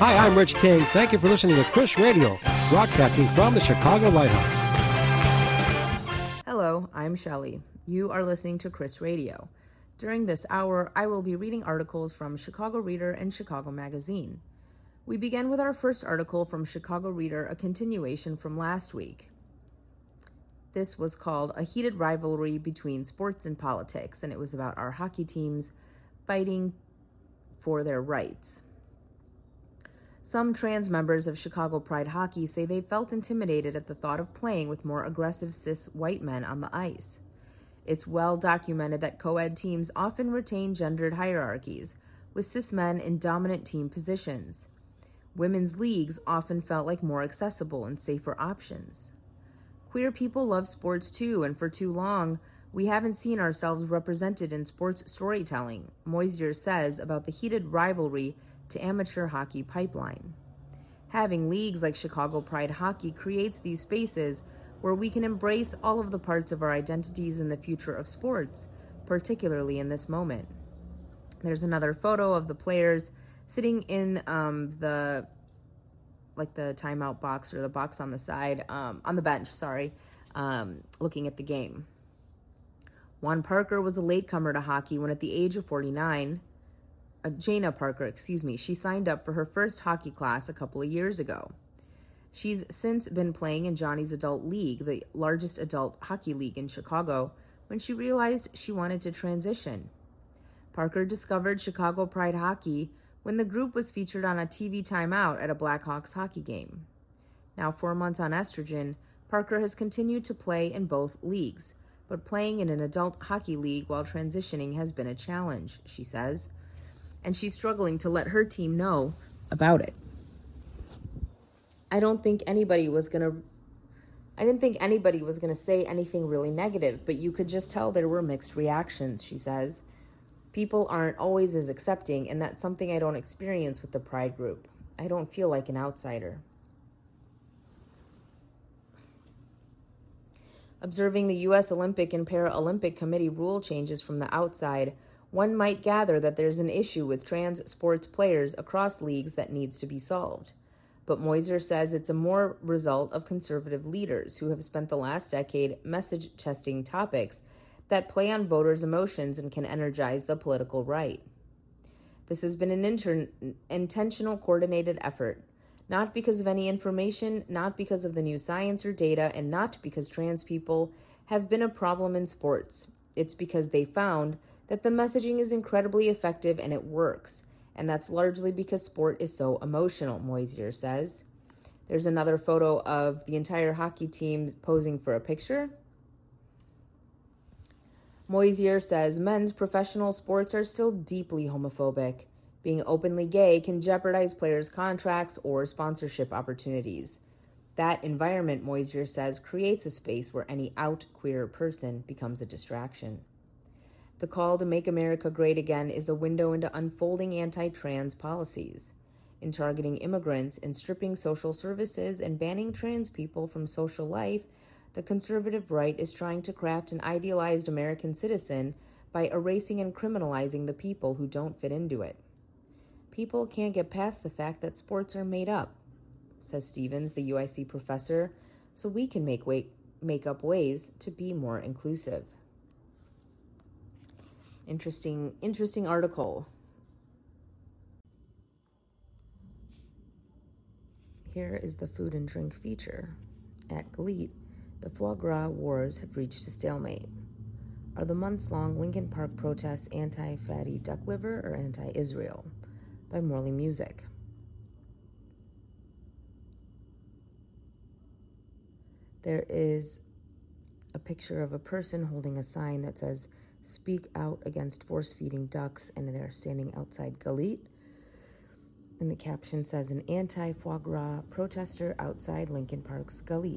Hi, I'm Rich King. Thank you for listening to Chris Radio, broadcasting from the Chicago Lighthouse. Hello, I'm Shelley. You are listening to Chris Radio. During this hour, I will be reading articles from Chicago Reader and Chicago Magazine. We begin with our first article from Chicago Reader, a continuation from last week. This was called A Heated Rivalry Between Sports and Politics, and it was about our hockey teams fighting for their rights. Some trans members of Chicago Pride Hockey say they felt intimidated at the thought of playing with more aggressive cis white men on the ice. It's well documented that co-ed teams often retain gendered hierarchies, with cis men in dominant team positions. Women's leagues often felt like more accessible and safer options. Queer people love sports too, and for too long, we haven't seen ourselves represented in sports storytelling, Moisier says about the heated rivalry to amateur hockey pipeline. Having leagues like Chicago Pride Hockey creates these spaces where we can embrace all of the parts of our identities in the future of sports, particularly in this moment. There's another photo of the players sitting in the timeout box, or the box on the side, on the bench, looking at the game. Juan Parker was a latecomer to hockey when at the age of 49, Jana Parker, she signed up for her first hockey class a couple of years ago. She's since been playing in Johnny's Adult League, the largest adult hockey league in Chicago, when she realized she wanted to transition. Parker discovered Chicago Pride Hockey when the group was featured on a TV timeout at a Blackhawks hockey game. Now 4 months on estrogen, Parker has continued to play in both leagues, but playing in an adult hockey league while transitioning has been a challenge, she says, and she's struggling to let her team know about it. I didn't think anybody was going to say anything really negative, but you could just tell there were mixed reactions, she says. People aren't always as accepting, and that's something I don't experience with the Pride group. I don't feel like an outsider. Observing the U.S. Olympic and Paralympic Committee rule changes from the outside, one might gather that there's an issue with trans sports players across leagues that needs to be solved. But Moisier says it's a more result of conservative leaders who have spent the last decade message testing topics that play on voters' emotions and can energize the political right. This has been an intentional, coordinated effort, not because of any information, not because of the new science or data, and not because trans people have been a problem in sports. It's because they found that the messaging is incredibly effective and it works, and that's largely because sport is so emotional, Moisier says. There's another photo of the entire hockey team posing for a picture. Moisier says men's professional sports are still deeply homophobic. Being openly gay can jeopardize players' contracts or sponsorship opportunities. That environment, Moisier says, creates a space where any out queer person becomes a distraction. The call to make America great again is a window into unfolding anti-trans policies. In targeting immigrants and stripping social services and banning trans people from social life, the conservative right is trying to craft an idealized American citizen by erasing and criminalizing the people who don't fit into it. People can't get past the fact that sports are made up, says Stevens, the UIC professor, so we can make up ways to be more inclusive. Interesting article. Here is the food and drink feature. At Galite, the foie gras wars have reached a stalemate. Are the months-long Lincoln Park protests anti-fatty duck liver or anti-Israel? By Morley Music. There is a picture of a person holding a sign that says, "Speak out against force-feeding ducks," and they're standing outside Galite. And the caption says, "An anti-foie gras protester outside Lincoln Park's Galite."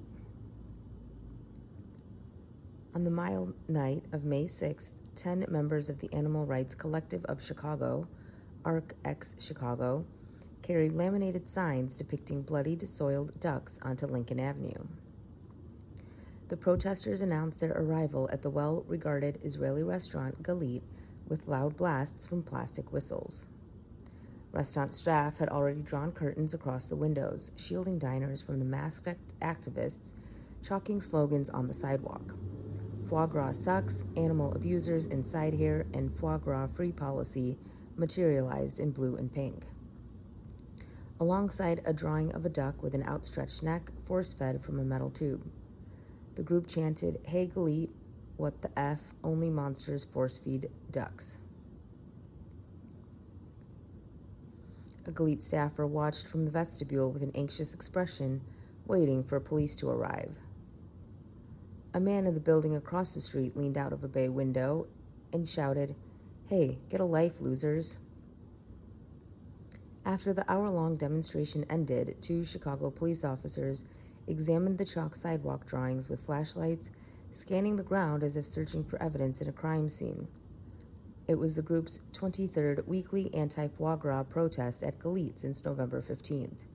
On the mild night of May 6th, 10 members of the Animal Rights Collective of Chicago, ARC X Chicago, carried laminated signs depicting bloodied, soiled ducks onto Lincoln Avenue. The protesters announced their arrival at the well-regarded Israeli restaurant Galite with loud blasts from plastic whistles. Restaurant staff had already drawn curtains across the windows, shielding diners from the masked activists chalking slogans on the sidewalk. Foie gras sucks, animal abusers inside here, and foie gras free policy materialized in blue and pink. Alongside a drawing of a duck with an outstretched neck, force-fed from a metal tube. The group chanted, "Hey Galit, what the F, only monsters force-feed ducks." A Galit staffer watched from the vestibule with an anxious expression, waiting for police to arrive. A man in the building across the street leaned out of a bay window and shouted, "Hey, get a life, losers." After the hour-long demonstration ended, 2 Chicago police officers examined the chalk sidewalk drawings with flashlights, scanning the ground as if searching for evidence in a crime scene. It was the group's 23rd weekly anti-foie gras protest at Galit since November 15th.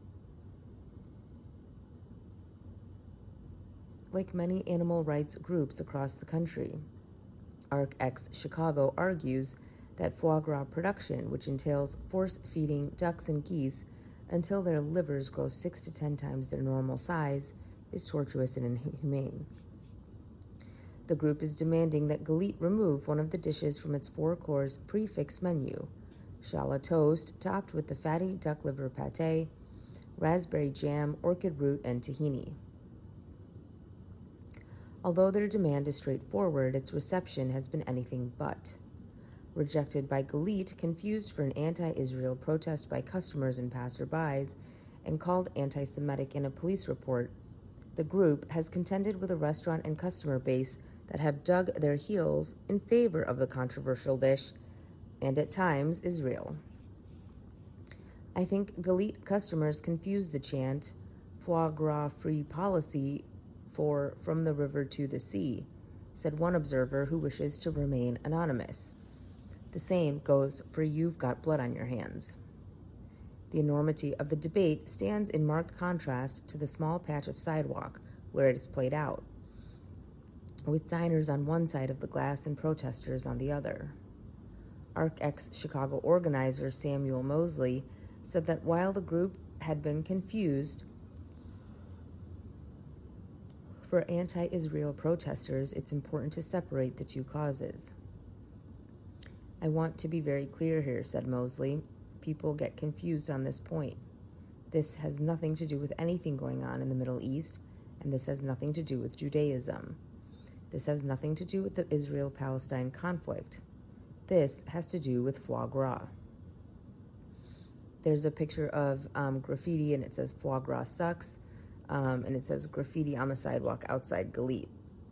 Like many animal rights groups across the country, ARC-X Chicago argues that foie gras production, which entails force-feeding ducks and geese until their livers grow 6 to 10 times their normal size, is torturous and inhumane. The group is demanding that Galit remove one of the dishes from its 4-course prix-fixe menu: challah toast topped with the fatty duck liver pate, raspberry jam, orchid root, and tahini. Although their demand is straightforward, its reception has been anything but. Rejected by Galit, confused for an anti-Israel protest by customers and passerbys, and called anti-Semitic in a police report, the group has contended with a restaurant and customer base that have dug their heels in favor of the controversial dish, and at times Israel. I think Galit customers confuse the chant, "Foie gras free policy," for "from the river to the sea," said one observer who wishes to remain anonymous. The same goes for "You've got blood on your hands." The enormity of the debate stands in marked contrast to the small patch of sidewalk where it is played out, with diners on one side of the glass and protesters on the other. ARC-X Chicago organizer Samuel Mosley said that while the group had been confused for anti-Israel protesters, it's important to separate the two causes. "I want to be very clear here," said Mosley. "People get confused on this point. This has nothing to do with anything going on in the Middle East, and this has nothing to do with Judaism. This has nothing to do with the Israel-Palestine conflict. This has to do with foie gras." There's a picture of graffiti, and it says "Foie gras sucks," and it says graffiti on the sidewalk outside Galit.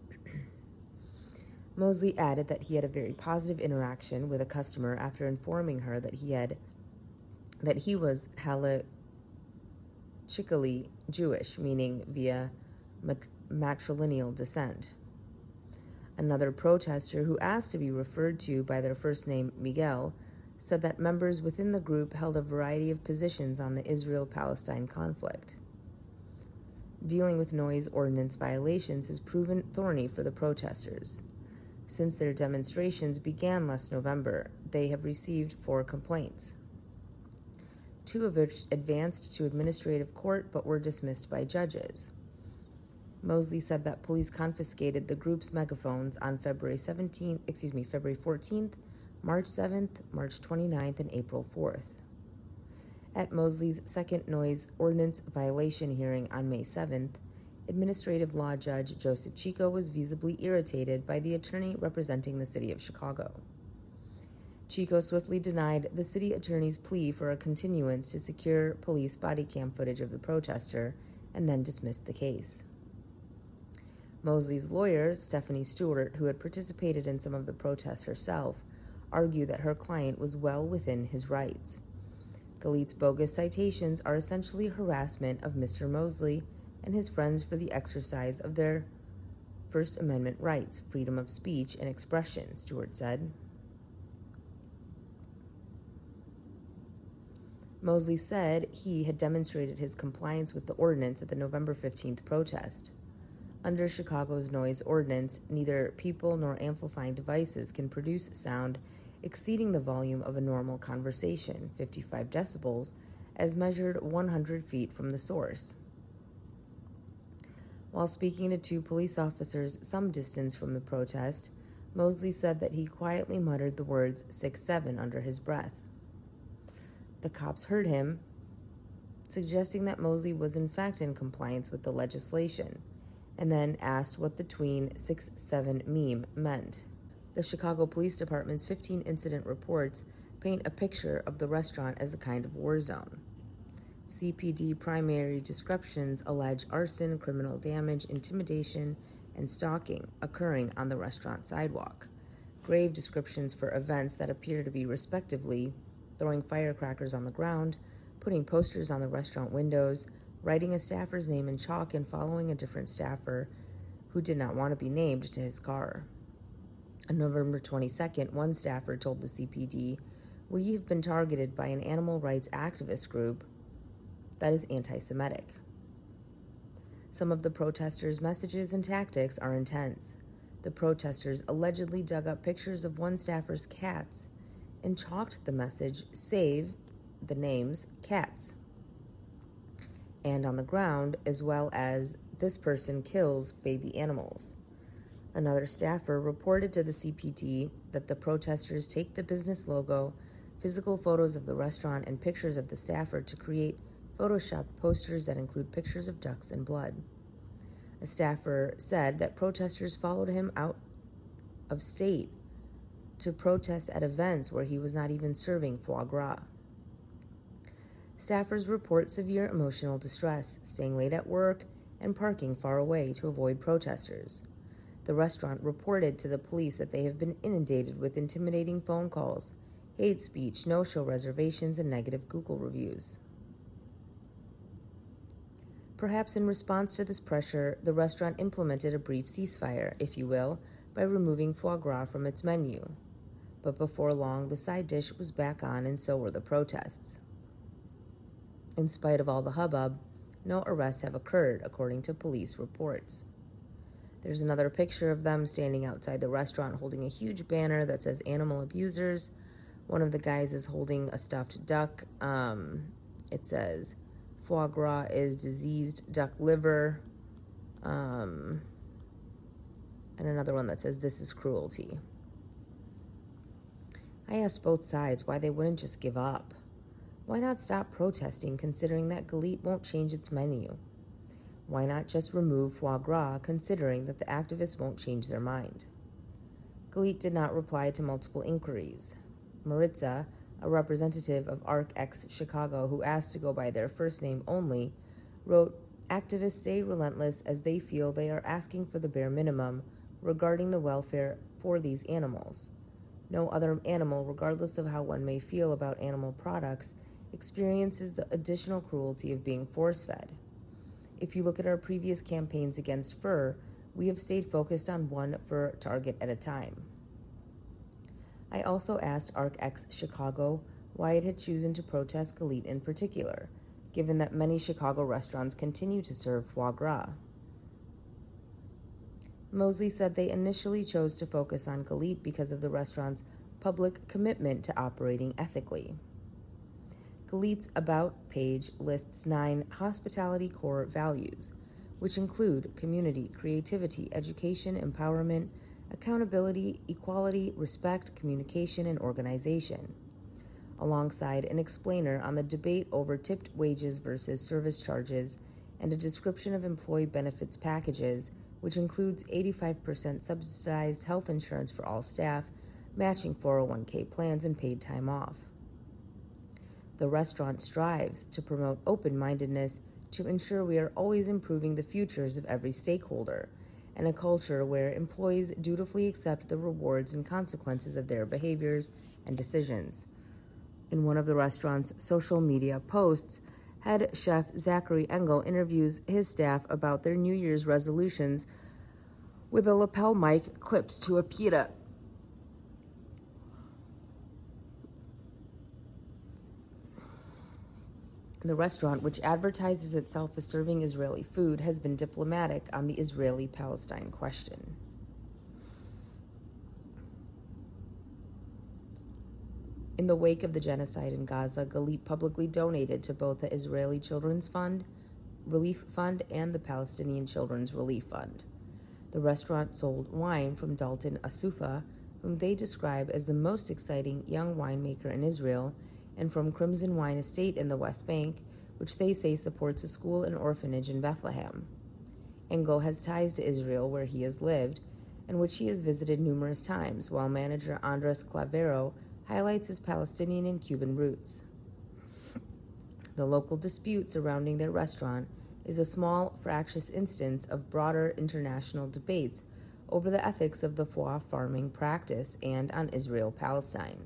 Mosley added that he had a very positive interaction with a customer after informing her that he was halachically Jewish, meaning via matrilineal descent. Another protester, who asked to be referred to by their first name Miguel, said that members within the group held a variety of positions on the Israel-Palestine conflict. Dealing with noise ordinance violations has proven thorny for the protesters. Since their demonstrations began last November, they have received 4 complaints, 2 of which advanced to administrative court but were dismissed by judges. Mosley said that police confiscated the group's megaphones on February 14th, March 7th, March 29th, and April 4th. At Mosley's second noise ordinance violation hearing on May 7th, Administrative Law Judge Joseph Chico was visibly irritated by the attorney representing the city of Chicago. Chico swiftly denied the city attorney's plea for a continuance to secure police body cam footage of the protester and then dismissed the case. Mosley's lawyer, Stephanie Stewart, who had participated in some of the protests herself, argued that her client was well within his rights. Galit's bogus citations are essentially harassment of Mr. Mosley and his friends for the exercise of their First Amendment rights, freedom of speech and expression, Stewart said. Mosley said he had demonstrated his compliance with the ordinance at the November 15th protest. Under Chicago's noise ordinance, neither people nor amplifying devices can produce sound exceeding the volume of a normal conversation, 55 decibels, as measured 100 feet from the source. While speaking to two police officers some distance from the protest, Mosley said that he quietly muttered the words 6-7 under his breath. The cops heard him, suggesting that Mosley was in fact in compliance with the legislation, and then asked what the tween 6-7 meme meant. The Chicago Police Department's 15 incident reports paint a picture of the restaurant as a kind of war zone. CPD primary descriptions allege arson, criminal damage, intimidation, and stalking occurring on the restaurant sidewalk. Grave descriptions for events that appear to be respectively throwing firecrackers on the ground, putting posters on the restaurant windows, writing a staffer's name in chalk, and following a different staffer who did not want to be named to his car. On November 22nd, one staffer told the CPD, "We have been targeted by an animal rights activist group that is anti-Semitic." Some of the protesters' messages and tactics are intense. The protesters allegedly dug up pictures of one staffer's cats and chalked the message, "Save the names cats," and on the ground, as well as "This person kills baby animals." Another staffer reported to the CPD that the protesters take the business logo, physical photos of the restaurant, and pictures of the staffer to create Photoshopped posters that include pictures of ducks and blood. A staffer said that protesters followed him out of state to protest at events where he was not even serving foie gras. Staffers report severe emotional distress, staying late at work, and parking far away to avoid protesters. The restaurant reported to the police that they have been inundated with intimidating phone calls, hate speech, no-show reservations, and negative Google reviews. Perhaps in response to this pressure, the restaurant implemented a brief ceasefire, if you will, by removing foie gras from its menu. But before long, the side dish was back on, and so were the protests. In spite of all the hubbub, no arrests have occurred, according to police reports. There's another picture of them standing outside the restaurant holding a huge banner that says "Animal Abusers." One of the guys is holding a stuffed duck. It says, "Foie gras is diseased duck liver." And another one that says, "This is cruelty." I asked both sides why they wouldn't just give up. Why not stop protesting, considering that Galit won't change its menu? Why not just remove foie gras, considering that the activists won't change their mind? Galit did not reply to multiple inquiries. Maritza, a representative of ARC-X Chicago who asked to go by their first name only, wrote, "Activists stay relentless as they feel they are asking for the bare minimum regarding the welfare for these animals. No other animal, regardless of how one may feel about animal products, experiences the additional cruelty of being force-fed. If you look at our previous campaigns against fur, we have stayed focused on one fur target at a time." I also asked ARC-X Chicago why it had chosen to protest Galit in particular, given that many Chicago restaurants continue to serve foie gras. Mosley said they initially chose to focus on Galit because of the restaurant's public commitment to operating ethically. Galit's About page lists 9 hospitality core values, which include community, creativity, education, empowerment, accountability, equality, respect, communication, and organization, alongside an explainer on the debate over tipped wages versus service charges and a description of employee benefits packages, which includes 85% subsidized health insurance for all staff, matching 401k plans, and paid time off. The restaurant strives to promote open-mindedness to ensure we are always improving the futures of every stakeholder, and a culture where employees dutifully accept the rewards and consequences of their behaviors and decisions. In one of the restaurant's social media posts, head chef Zachary Engel interviews his staff about their New Year's resolutions with a lapel mic clipped to a pita. The restaurant, which advertises itself as serving Israeli food, has been diplomatic on the Israeli-Palestine question. In the wake of the genocide in Gaza, Galit publicly donated to both the Israeli Children's Relief Fund and the Palestinian Children's Relief Fund. The restaurant sold wine from Dalton Asufa, whom they describe as the most exciting young winemaker in Israel, and from Crimson Wine Estate in the West Bank, which they say supports a school and orphanage in Bethlehem. Engel has ties to Israel, where he has lived, and which he has visited numerous times, while manager Andres Clavero highlights his Palestinian and Cuban roots. The local dispute surrounding their restaurant is a small, fractious instance of broader international debates over the ethics of the foie farming practice and on Israel-Palestine.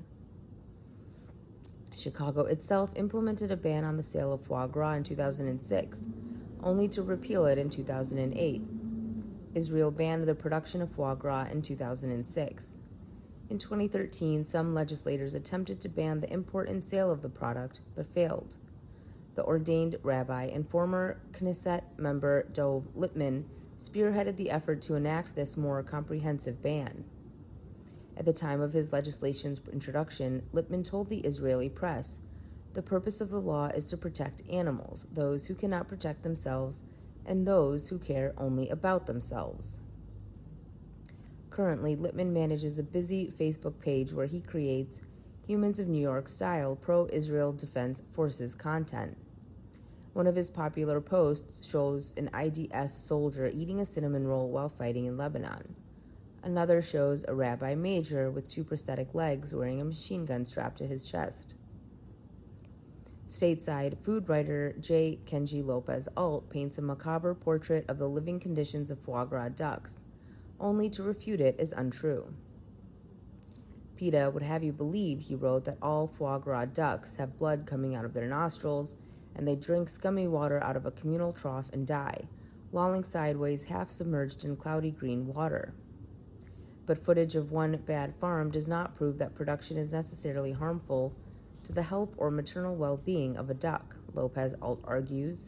Chicago itself implemented a ban on the sale of foie gras in 2006, only to repeal it in 2008. Israel banned the production of foie gras in 2006. In 2013, some legislators attempted to ban the import and sale of the product, but failed. The ordained rabbi and former Knesset member Dov Lipman spearheaded the effort to enact this more comprehensive ban. At the time of his legislation's introduction, Lipman told the Israeli press, "The purpose of the law is to protect animals, those who cannot protect themselves, and those who care only about themselves." Currently, Lipman manages a busy Facebook page where he creates Humans of New York-style pro-Israel Defense Forces content. One of his popular posts shows an IDF soldier eating a cinnamon roll while fighting in Lebanon. Another shows a rabbi major with two prosthetic legs wearing a machine gun strapped to his chest. Stateside, food writer J. Kenji Lopez Alt paints a macabre portrait of the living conditions of foie gras ducks, only to refute it as untrue. PETA would have you believe, he wrote, that all foie gras ducks have blood coming out of their nostrils, and they drink scummy water out of a communal trough and die, lolling sideways half submerged in cloudy green water. But footage of one bad farm does not prove that production is necessarily harmful to the health or maternal well-being of a duck, Lopez Alt argues.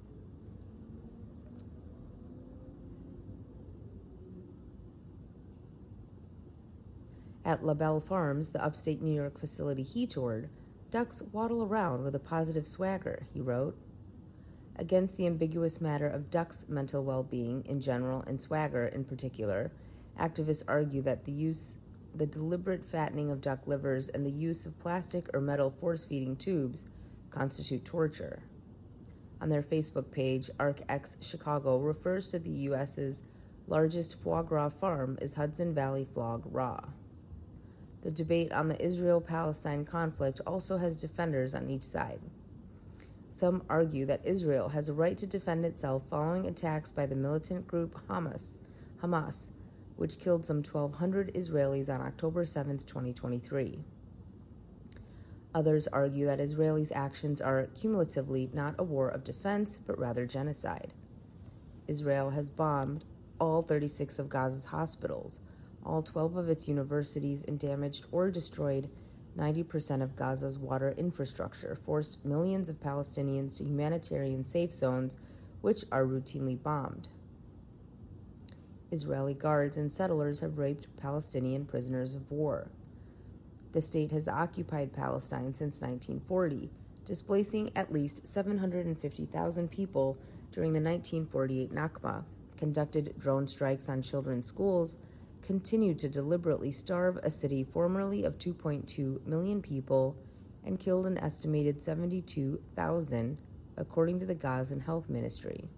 At La Belle Farms, the upstate New York facility he toured, ducks waddle around with a positive swagger, he wrote. Against the ambiguous matter of ducks' mental well-being in general and swagger in particular, activists argue that the deliberate fattening of duck livers and the use of plastic or metal force-feeding tubes constitute torture. On their Facebook page, ArcX Chicago refers to the U.S.'s largest foie gras farm as Hudson Valley Foie Gras. The debate on the Israel-Palestine conflict also has defenders on each side. Some argue that Israel has a right to defend itself following attacks by the militant group Hamas, which killed some 1,200 Israelis on October 7, 2023. Others argue that Israelis' actions are cumulatively not a war of defense, but rather genocide. Israel has bombed all 36 of Gaza's hospitals, all 12 of its universities, and damaged or destroyed 90% of Gaza's water infrastructure, forced millions of Palestinians to humanitarian safe zones, which are routinely bombed. Israeli guards and settlers have raped Palestinian prisoners of war. The state has occupied Palestine since 1940, displacing at least 750,000 people during the 1948 Nakba, conducted drone strikes on children's schools, continued to deliberately starve a city formerly of 2.2 million people, and killed an estimated 72,000, according to the Gazan Health Ministry.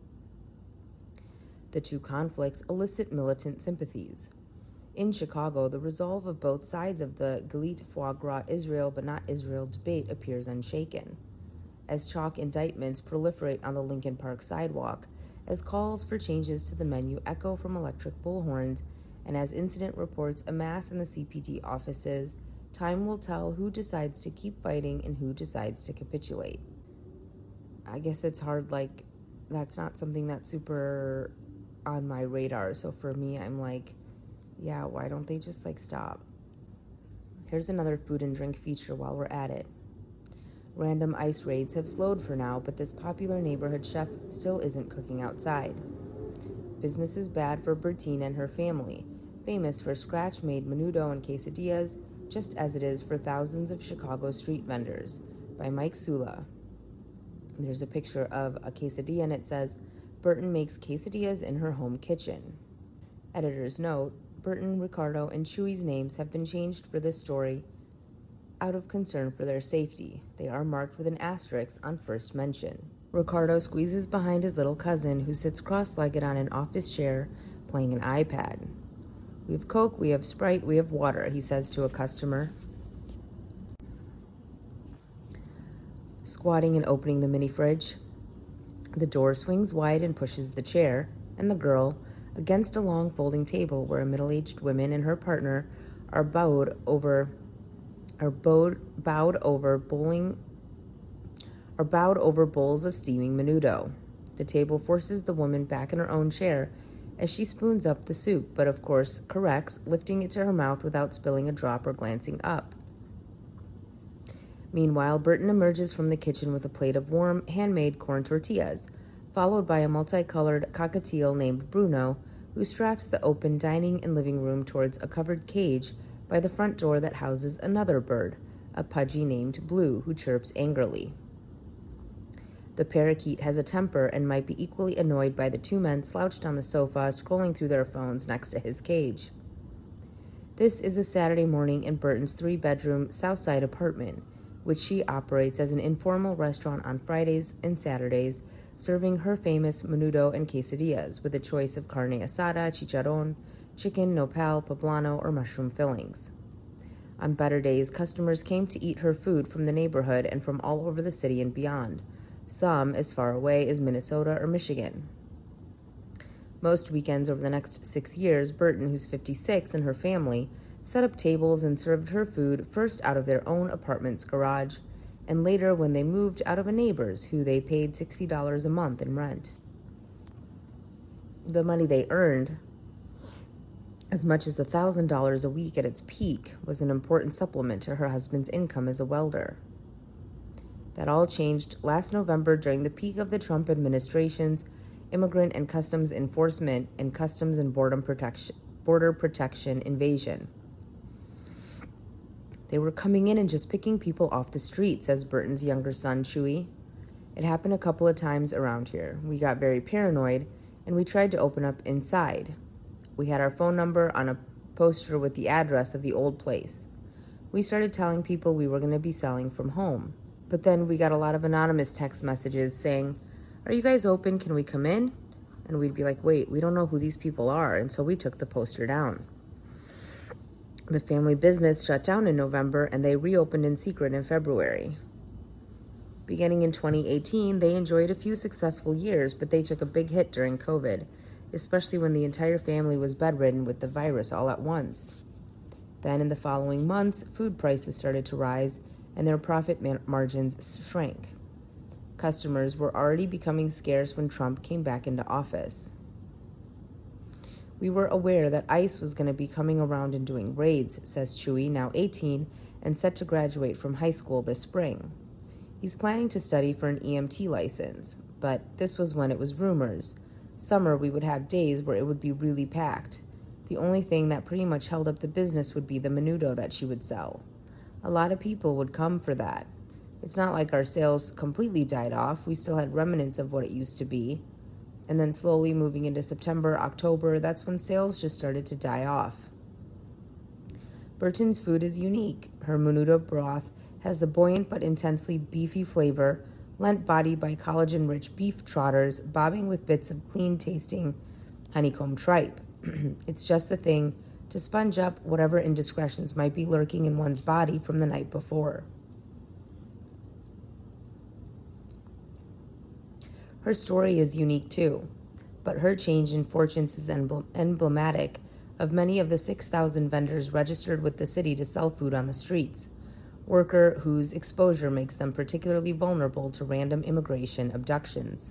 The two conflicts elicit militant sympathies. In Chicago, the resolve of both sides of the Galit foie gras Israel but not Israel debate appears unshaken, as chalk indictments proliferate on the Lincoln Park sidewalk, as calls for changes to the menu echo from electric bullhorns, and as incident reports amass in the CPD offices, time will tell who decides to keep fighting and who decides to capitulate. I guess it's hard, that's not something that's super on my radar, so for me, I'm like, yeah, why don't they just, stop? Here's another food and drink feature while we're at it. Random ice raids have slowed for now, but this popular neighborhood chef still isn't cooking outside. Business is bad for Bertine and her family, famous for scratch-made menudo and quesadillas, just as it is for thousands of Chicago street vendors, by Mike Sula. There's a picture of a quesadilla and it says, Burton makes quesadillas in her home kitchen. Editor's note, Burton, Ricardo, and Chewy's names have been changed for this story out of concern for their safety. They are marked with an asterisk on first mention. Ricardo squeezes behind his little cousin, who sits cross-legged on an office chair playing an iPad. We have Coke, we have Sprite, we have water, he says to a customer, squatting and opening the mini fridge. The door swings wide and pushes the chair, and the girl, against a long folding table where a middle-aged woman and her partner are bowed over bowls of steaming menudo. The table forces the woman back in her own chair as she spoons up the soup, but of course corrects, lifting it to her mouth without spilling a drop or glancing up. Meanwhile, Burton emerges from the kitchen with a plate of warm, handmade corn tortillas, followed by a multicolored cockatiel named Bruno, who straps the open dining and living room towards a covered cage by the front door that houses another bird, a pudgy named Blue, who chirps angrily. The parakeet has a temper and might be equally annoyed by the two men slouched on the sofa, scrolling through their phones next to his cage. This is a Saturday morning in Burton's 3-bedroom Southside apartment, which she operates as an informal restaurant on Fridays and Saturdays, serving her famous menudo and quesadillas with a choice of carne asada, chicharrón, chicken, nopal, poblano, or mushroom fillings. On better days, customers came to eat her food from the neighborhood and from all over the city and beyond, some as far away as Minnesota or Michigan. Most weekends over the next 6 years, Burton, who's 56, and her family set up tables and served her food first out of their own apartment's garage, and later when they moved out of a neighbor's who they paid $60 a month in rent. The money they earned, as much as $1,000 a week at its peak, was an important supplement to her husband's income as a welder. That all changed last November during the peak of the Trump administration's immigrant and customs enforcement and customs and border protection invasion. They were coming in and just picking people off the street, says Burton's younger son, Chewy. It happened a couple of times around here. We got very paranoid, and we tried to open up inside. We had our phone number on a poster with the address of the old place. We started telling people we were going to be selling from home. But then we got a lot of anonymous text messages saying, "Are you guys open? Can we come in?" And we'd be like, "Wait, we don't know who these people are." And so we took the poster down. The family business shut down in November, and they reopened in secret in February. Beginning in 2018, they enjoyed a few successful years, but they took a big hit during COVID, especially when the entire family was bedridden with the virus all at once. Then in the following months, food prices started to rise, and their profit margins shrank. Customers were already becoming scarce when Trump came back into office. We were aware that ICE was going to be coming around and doing raids, says Chewy, now 18 and set to graduate from high school this spring. He's planning to study for an EMT license, but this was when it was rumors. Summer, we would have days where it would be really packed. The only thing that pretty much held up the business would be the menudo that she would sell. A lot of people would come for that. It's not like our sales completely died off. We still had remnants of what it used to be. And then slowly moving into September, October, that's when sales just started to die off. Burton's food is unique. Her menudo broth has a buoyant but intensely beefy flavor, lent body by collagen-rich beef trotters, bobbing with bits of clean-tasting honeycomb tripe. It's just the thing to sponge up whatever indiscretions might be lurking in one's body from the night before. Her story is unique too, but her change in fortunes is emblematic of many of the 6,000 vendors registered with the city to sell food on the streets, worker whose exposure makes them particularly vulnerable to random immigration abductions.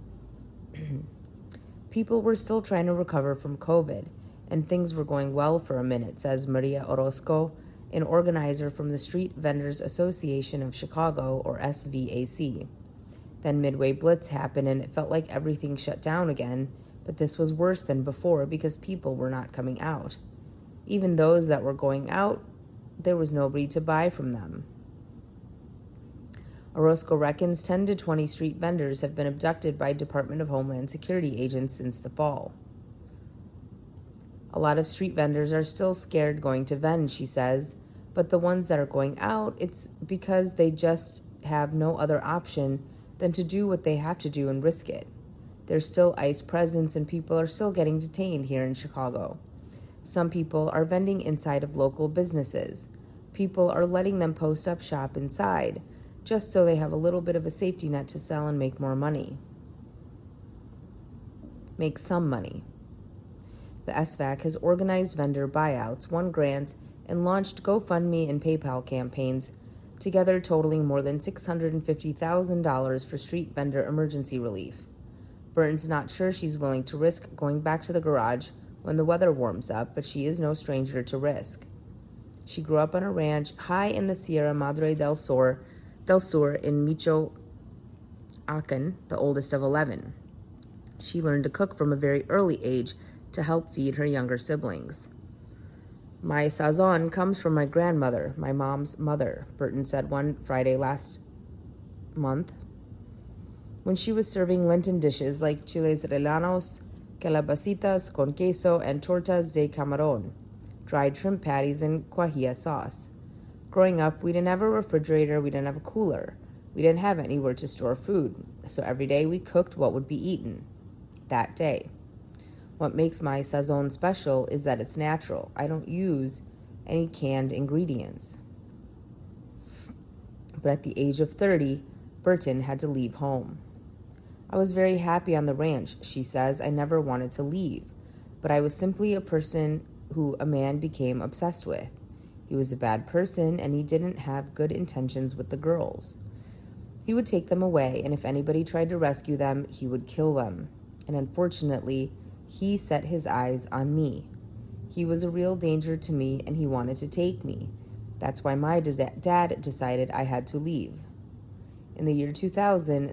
People were still trying to recover from COVID, and things were going well for a minute, says Maria Orozco, an organizer from the Street Vendors Association of Chicago, or SVAC. Then Midway Blitz happened, and it felt like everything shut down again, but this was worse than before because people were not coming out. Even those that were going out there was nobody to buy from them. Orozco reckons 10 to 20 street vendors have been abducted by Department of Homeland Security agents since the fall. A lot of street vendors are still scared going to vend, she says, but the ones that are going out, it's because they just have no other option than to do what they have to do and risk it. There's still ICE presence and people are still getting detained here in Chicago. Some people are vending inside of local businesses. People are letting them post up shop inside, just so they have a little bit of a safety net to sell and make more money. Make some money. The SVAC has organized vendor buyouts, won grants, and launched GoFundMe and PayPal campaigns, together totaling more than $650,000 for street vendor emergency relief. Burton's not sure she's willing to risk going back to the garage when the weather warms up, but she is no stranger to risk. She grew up on a ranch high in the Sierra Madre del Sur in Michoacan, the oldest of 11. She learned to cook from a very early age to help feed her younger siblings. My sazon comes from my grandmother, my mom's mother, Burton said one Friday last month, when she was serving Lenten dishes like chiles rellenos, calabacitas con queso, and tortas de camarón, dried shrimp patties, and cuajilla sauce. Growing up, we didn't have a refrigerator, we didn't have a cooler. We didn't have anywhere to store food, so every day we cooked what would be eaten that day. What makes my sazon special is that it's natural. I don't use any canned ingredients. But at the age of 30, Burton had to leave home. I was very happy on the ranch, she says. I never wanted to leave, but I was simply a person who a man became obsessed with. He was a bad person, and he didn't have good intentions with the girls. He would take them away, and if anybody tried to rescue them, he would kill them. And unfortunately, he set his eyes on me. He was a real danger to me, and he wanted to take me. That's why my dad decided I had to leave. In the year 2000,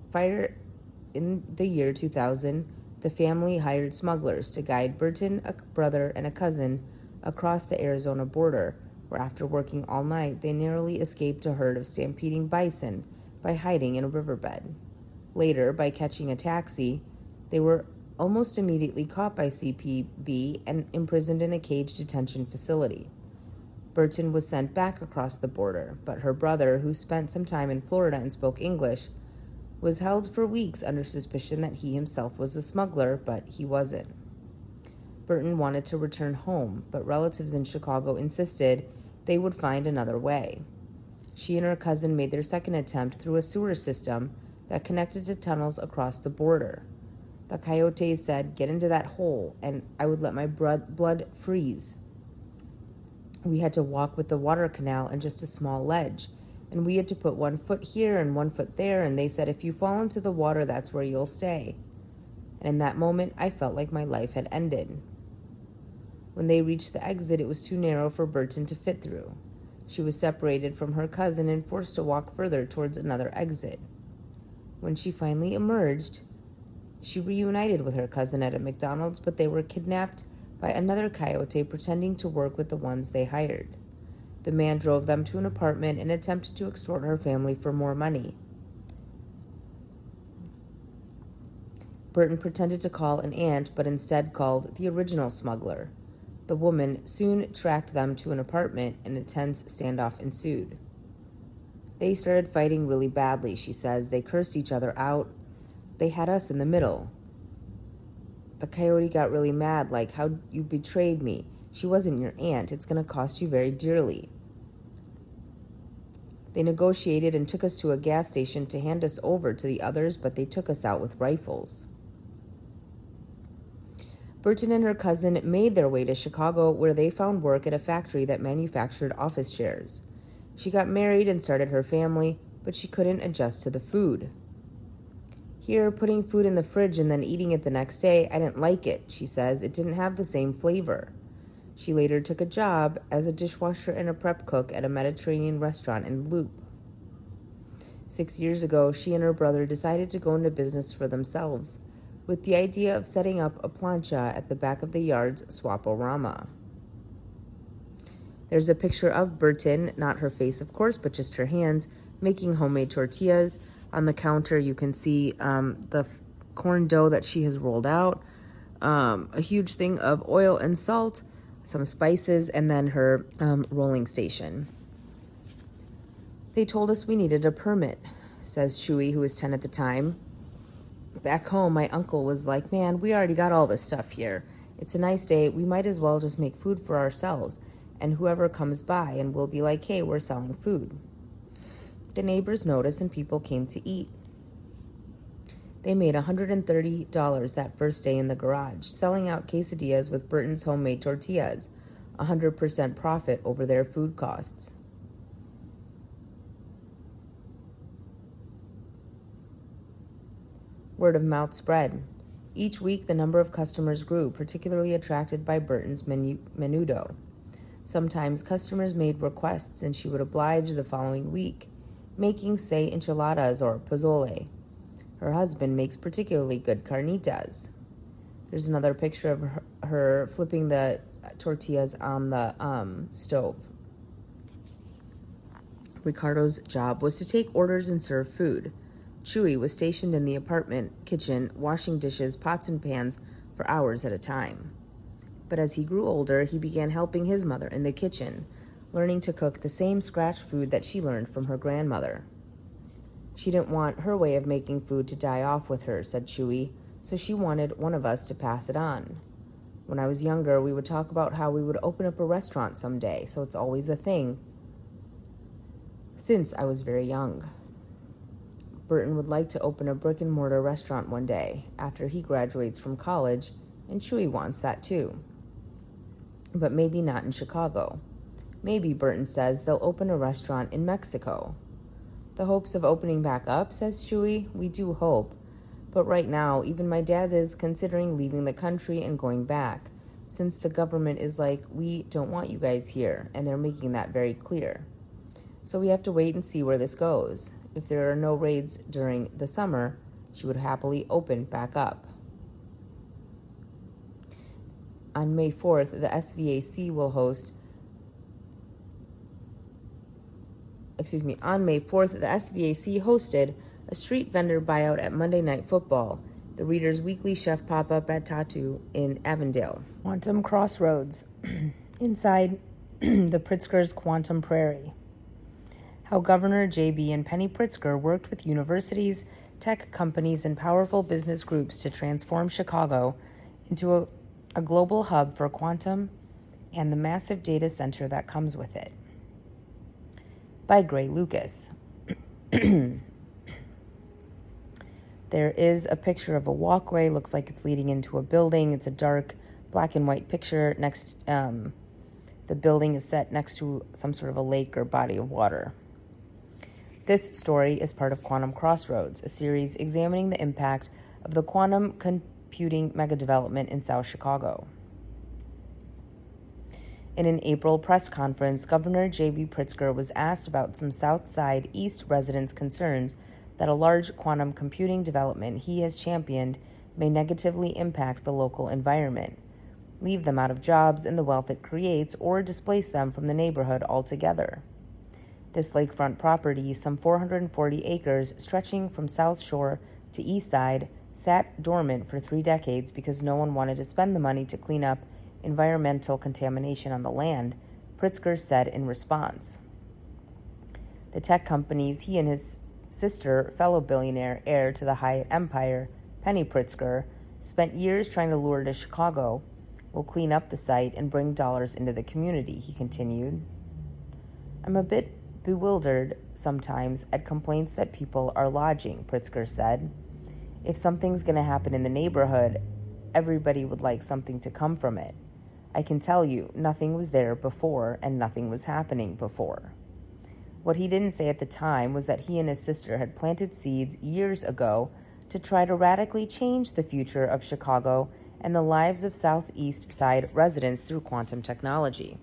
the family hired smugglers to guide Burton, a brother, and a cousin across the Arizona border, where after working all night, they narrowly escaped a herd of stampeding bison by hiding in a riverbed. Later, by catching a taxi, they were almost immediately caught by CPB and imprisoned in a cage detention facility. Burton was sent back across the border, but her brother, who spent some time in Florida and spoke English, was held for weeks under suspicion that he himself was a smuggler, but he wasn't. Burton wanted to return home, but relatives in Chicago insisted they would find another way. She and her cousin made their second attempt through a sewer system that connected to tunnels across the border. The coyotes said, "Get into that hole," and I would let my blood freeze. We had to walk with the water canal and just a small ledge, and we had to put 1 foot here and 1 foot there, and they said, "If you fall into the water, that's where you'll stay." And in that moment, I felt like my life had ended. When they reached the exit, it was too narrow for Burton to fit through. She was separated from her cousin and forced to walk further towards another exit. When she finally emerged, she reunited with her cousin at a McDonald's, but they were kidnapped by another coyote pretending to work with the ones they hired. The man drove them to an apartment and attempted to extort her family for more money. Burton pretended to call an aunt, but instead called the original smuggler. The woman soon tracked them to an apartment, and a tense standoff ensued. They started fighting really badly, she says. They cursed each other out. They had us in the middle. The coyote got really mad, like, "How you betrayed me. She wasn't your aunt. It's going to cost you very dearly." They negotiated and took us to a gas station to hand us over to the others, but they took us out with rifles. Burton and her cousin made their way to Chicago, where they found work at a factory that manufactured office chairs. She got married and started her family, but she couldn't adjust to the food. Here, putting food in the fridge and then eating it the next day, I didn't like it, she says. It didn't have the same flavor. She later took a job as a dishwasher and a prep cook at a Mediterranean restaurant in Loop. 6 years ago, she and her brother decided to go into business for themselves, with the idea of setting up a plancha at the back of the yard's Swaporama. There's a picture of Burton, not her face, of course, but just her hands, making homemade tortillas. On the counter, you can see the corn dough that she has rolled out, a huge thing of oil and salt, some spices, and then her rolling station. They told us we needed a permit, says Chewy, who was 10 at the time. Back home, my uncle was like, man, we already got all this stuff here. It's a nice day. We might as well just make food for ourselves. And whoever comes by, and we'll be like, hey, we're selling food. The neighbors noticed and people came to eat. They made $130 that first day in the garage, selling out quesadillas with Burton's homemade tortillas, 100% profit over their food costs. Word of mouth spread. Each week, the number of customers grew, particularly attracted by Burton's menudo. Sometimes customers made requests and she would oblige the following week, making, say, enchiladas or pozole. Her husband makes particularly good carnitas. There's another picture of her flipping the tortillas on the stove. Ricardo's job was to take orders and serve food. Chewy was stationed in the apartment kitchen, washing dishes, pots, and pans for hours at a time. But as he grew older, he began helping his mother in the kitchen, learning to cook the same scratch food that she learned from her grandmother. She didn't want her way of making food to die off with her, said Chewy, so she wanted one of us to pass it on. When I was younger, we would talk about how we would open up a restaurant someday, so it's always a thing since I was very young. Burton would like to open a brick-and-mortar restaurant one day after he graduates from college, and Chewy wants that too. But maybe not in Chicago. Maybe, Burton says, they'll open a restaurant in Mexico. The hopes of opening back up, says Chewy, we do hope. But right now, even my dad is considering leaving the country and going back, since the government is like, we don't want you guys here, and they're making that very clear. So we have to wait and see where this goes. If there are no raids during the summer, she would happily open back up. On May 4th, the SVAC will host On May 4th, the SVAC hosted a street vendor buyout at Monday Night Football, the Reader's weekly chef pop-up at Tattoo in Avondale. Quantum Crossroads, inside the Pritzker's Quantum Prairie. How Governor J.B. and Penny Pritzker worked with universities, tech companies, and powerful business groups to transform Chicago into a global hub for quantum and the massive data center that comes with it. By Gray Lucas. There is a picture of a walkway, looks like it's leading into a building. It's a dark black and white picture. The building is set next to some sort of a lake or body of water. This story is part of Quantum Crossroads, a series examining the impact of the quantum computing megadevelopment in South Chicago. In an April press conference, Governor J.B. Pritzker was asked about some South Side East residents' concerns that a large quantum computing development he has championed may negatively impact the local environment, leave them out of jobs and the wealth it creates, or displace them from the neighborhood altogether. This lakefront property, some 440 acres stretching from South Shore to East Side, sat dormant for 3 decades because no one wanted to spend the money to clean up environmental contamination on the land, Pritzker said in response. The tech companies he and his sister, fellow billionaire heir to the Hyatt empire, Penny Pritzker, spent years trying to lure to Chicago, will clean up the site and bring dollars into the community, he continued. I'm a bit bewildered sometimes at complaints that people are lodging, Pritzker said. If something's going to happen in the neighborhood, everybody would like something to come from it. I can tell you, nothing was there before and nothing was happening before. What he didn't say at the time was that he and his sister had planted seeds years ago to try to radically change the future of Chicago and the lives of Southeast Side residents through quantum technology.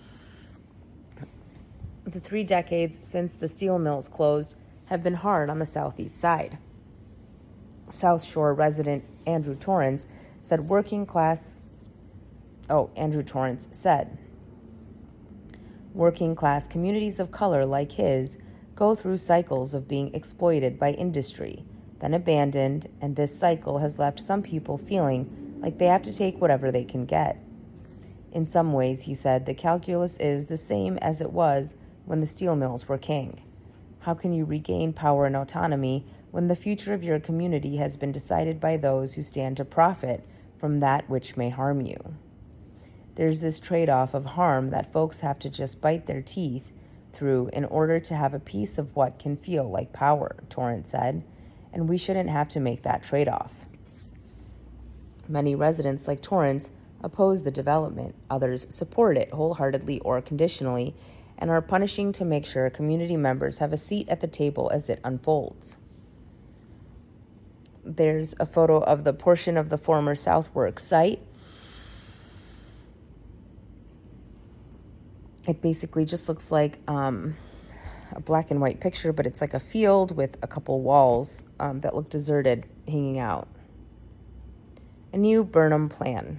The 3 decades since the steel mills closed have been hard on the Southeast Side. South Shore resident Andrew Torrance said, Working-class communities of color like his go through cycles of being exploited by industry, then abandoned, and this cycle has left some people feeling like they have to take whatever they can get. In some ways, he said, the calculus is the same as it was when the steel mills were king. How can you regain power and autonomy when the future of your community has been decided by those who stand to profit from that which may harm you? There's this trade-off of harm that folks have to just bite their teeth through in order to have a piece of what can feel like power, Torrance said, and we shouldn't have to make that trade-off. Many residents like Torrance oppose the development. Others support it wholeheartedly or conditionally and are punishing to make sure community members have a seat at the table as it unfolds. There's a photo of the portion of the former Southworks site. It basically just looks like a black and white picture, but it's like a field with a couple walls that look deserted hanging out. A new Burnham plan.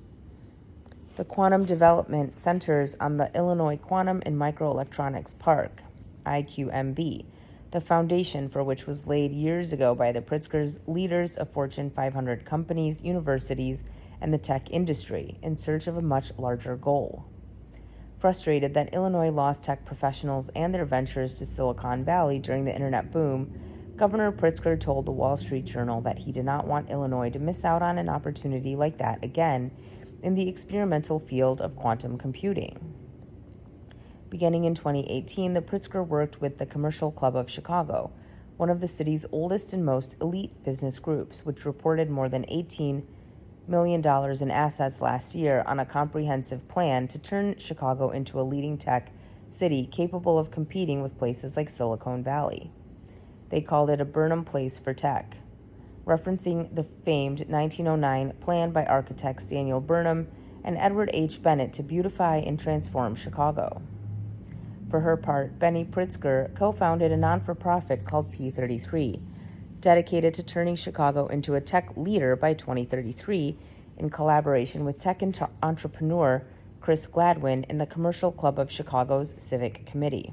The quantum development centers on the Illinois Quantum and Microelectronics Park, IQMB, the foundation for which was laid years ago by the Pritzkers, leaders of Fortune 500 companies, universities, and the tech industry in search of a much larger goal. Frustrated that Illinois lost tech professionals and their ventures to Silicon Valley during the internet boom, Governor Pritzker told the Wall Street Journal that he did not want Illinois to miss out on an opportunity like that again in the experimental field of quantum computing. Beginning in 2018, the Pritzker worked with the Commercial Club of Chicago, one of the city's oldest and most elite business groups, which reported more than $18 million in assets last year on a comprehensive plan to turn Chicago into a leading tech city capable of competing with places like Silicon Valley. They called it a Burnham Place for tech, referencing the famed 1909 plan by architects Daniel Burnham and Edward H. Bennett to beautify and transform Chicago. For her part, Benny Pritzker co-founded a non-for-profit called P33, dedicated to turning Chicago into a tech leader by 2033 in collaboration with tech entrepreneur Chris Gladwin and the Commercial Club of Chicago's Civic Committee.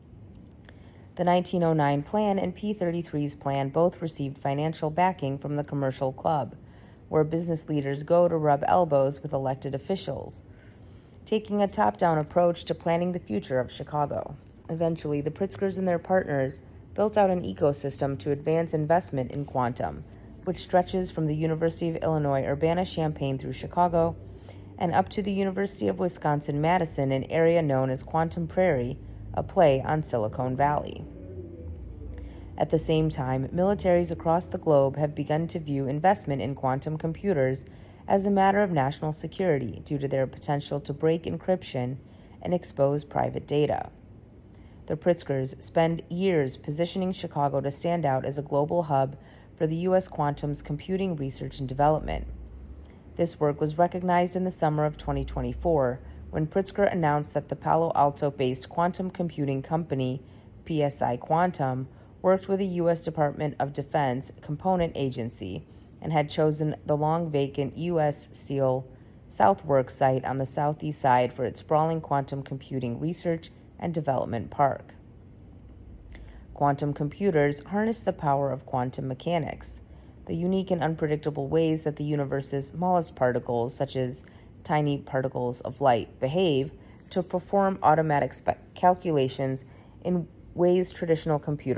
The 1909 plan and P33's plan both received financial backing from the Commercial Club, where business leaders go to rub elbows with elected officials, taking a top-down approach to planning the future of Chicago. Eventually, the Pritzkers and their partners built out an ecosystem to advance investment in quantum, which stretches from the University of Illinois Urbana-Champaign through Chicago and up to the University of Wisconsin-Madison, an area known as Quantum Prairie, a play on Silicon Valley. At the same time, militaries across the globe have begun to view investment in quantum computers as a matter of national security due to their potential to break encryption and expose private data. The Pritzkers spend years positioning Chicago to stand out as a global hub for the U.S. quantum's computing research and development. This work was recognized in the summer of 2024 when Pritzker announced that the Palo Alto-based quantum computing company, PSI Quantum, worked with the U.S. Department of Defense Component Agency and had chosen the long-vacant U.S. Steel Southworks site on the southeast side for its sprawling quantum computing research and development park. Quantum computers harness the power of quantum mechanics, the unique and unpredictable ways that the universe's smallest particles, such as tiny particles of light, behave to perform automatic calculations in ways traditional computers